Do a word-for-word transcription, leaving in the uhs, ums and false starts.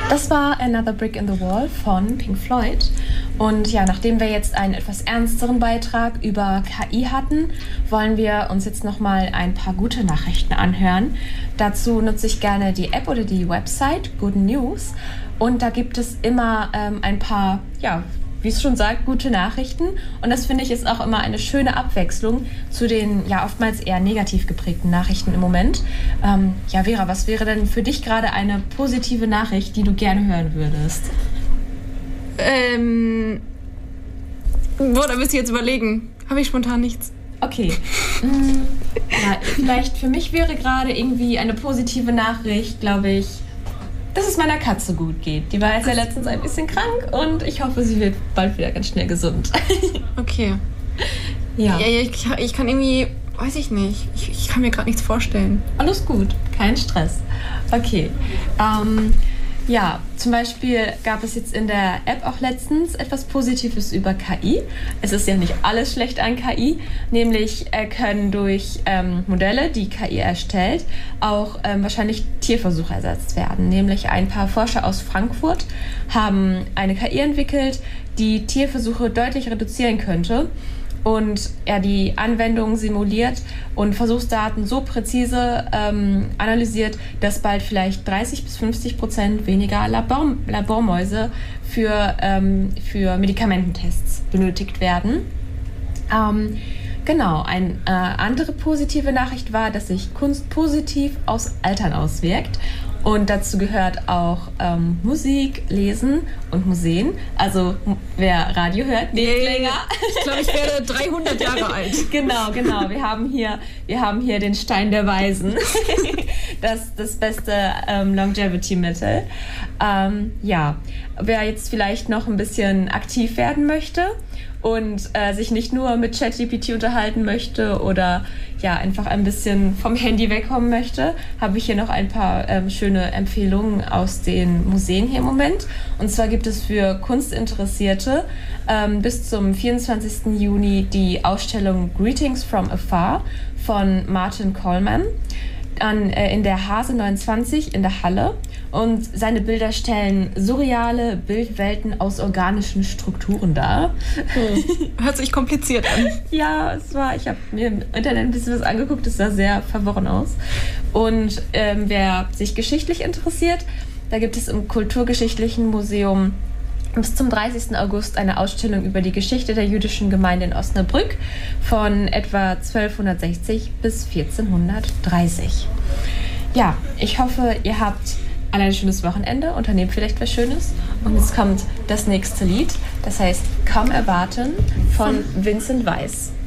Das war Another Brick in the Wall von Pink Floyd. Und ja, nachdem wir jetzt einen etwas ernsteren Beitrag über K I hatten, wollen wir uns jetzt nochmal ein paar gute Nachrichten anhören. Dazu nutze ich gerne die App oder die Website Good News. Und da gibt es immer ähm, ein paar, ja, wie es schon sagt, gute Nachrichten. Und das finde ich ist auch immer eine schöne Abwechslung zu den ja oftmals eher negativ geprägten Nachrichten im Moment. Ähm, ja, Vera, was wäre denn für dich gerade eine positive Nachricht, die du gerne hören würdest? Ähm. Boah, da müsst ihr jetzt überlegen. Habe ich spontan nichts. Okay. Hm, ja, vielleicht für mich wäre gerade irgendwie eine positive Nachricht, glaube ich, dass es meiner Katze gut geht. Die war jetzt ja letztens ein bisschen krank und ich hoffe, sie wird bald wieder ganz schnell gesund. Okay. Ja. Ja, ja ich, ich kann irgendwie, weiß ich nicht, ich, ich kann mir gerade nichts vorstellen. Alles gut, kein Stress. Okay. Ähm, ja, zum Beispiel gab es jetzt in der App auch letztens etwas Positives über K I. Es ist ja nicht alles schlecht an K I, nämlich äh, können durch ähm, Modelle, die K I erstellt, auch ähm, wahrscheinlich Tierversuche ersetzt werden. Nämlich ein paar Forscher aus Frankfurt haben eine K I entwickelt, die Tierversuche deutlich reduzieren könnte und er die Anwendung simuliert und Versuchsdaten so präzise ähm, analysiert, dass bald vielleicht dreißig bis fünfzig Prozent weniger Labor, Labormäuse für, ähm, für Medikamententests benötigt werden. Ähm, genau, eine äh, andere positive Nachricht war, dass sich Kunst positiv aufs Altern auswirkt. Und dazu gehört auch ähm, Musik, Lesen und Museen. Also wer Radio hört, lebt nee, länger. Ich glaube, ich werde dreihundert Jahre alt. Genau, genau. Wir haben hier, wir haben hier den Stein der Weisen. Das das beste ähm, Longevity-Mittel. Ähm, ja, wer jetzt vielleicht noch ein bisschen aktiv werden möchte und äh, sich nicht nur mit ChatGPT unterhalten möchte oder ja einfach ein bisschen vom Handy wegkommen möchte, habe ich hier noch ein paar ähm, schöne Empfehlungen aus den Museen hier im Moment. Und zwar gibt es für Kunstinteressierte ähm, bis zum vierundzwanzigsten Juni die Ausstellung Greetings from Afar von Martin Coleman an, äh, in der Hase neunundzwanzig in der Halle. Und seine Bilder stellen surreale Bildwelten aus organischen Strukturen dar. Oh, hört sich kompliziert an. Ja, es war, ich habe mir im Internet ein bisschen was angeguckt, es sah sehr verworren aus. Und ähm, wer sich geschichtlich interessiert, da gibt es im Kulturgeschichtlichen Museum bis zum dreißigsten August eine Ausstellung über die Geschichte der jüdischen Gemeinde in Osnabrück von etwa zwölfhundertsechzig bis vierzehnhundertdreißig. Ja, ich hoffe, ihr habt alle ein schönes Wochenende, unternehmt vielleicht was Schönes. Und jetzt kommt das nächste Lied, das heißt Kaum erwarten von Vincent Weiss.